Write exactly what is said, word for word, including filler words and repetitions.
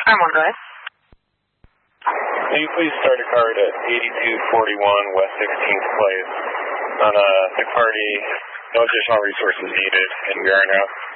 I'm on, go ahead. Will you please start a card at eighty-two forty-one West sixteenth Place on a sick party, no additional resources needed in Garner?